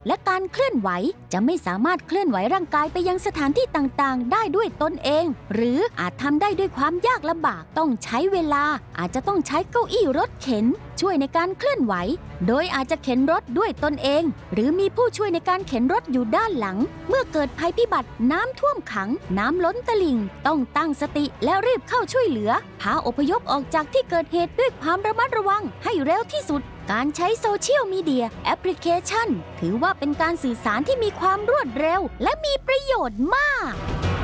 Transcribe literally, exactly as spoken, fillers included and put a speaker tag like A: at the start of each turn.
A: และการเคลื่อนไหวจะไม่สามารถเคลื่อนไหวร่างกายไปยังสถานที่ต่างๆได้ด้วยตนเองหรืออาจทำได้ด้วยความยากลำบากต้องใช้เวลาอาจจะต้องใช้เก้าอี้รถเข็นช่วยในการเคลื่อนไหวโดยอาจจะเข็นรถด้วยตนเองหรือมีผู้ช่วยในการเข็นรถอยู่ด้านหลังเมื่อเกิดภัยพิบัติน้ำท่วมขังน้ำล้นตลิ่งต้องตั้งสติและรีบเข้าช่วยเหลือพาอพยพออกจากที่เกิดเหตุด้วยความระมัดระวังให้เร็วที่สุดการใช้โซเชียลมีเดียแอปพลิเคชันถือว่าเป็นการสื่อสารที่มีความรวดเร็วและมีประโยชน์มาก